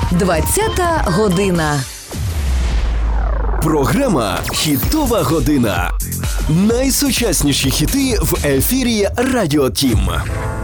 20-та година. Програма «Хітова година». Найсучасніші хіти в ефірі Радіо Тім.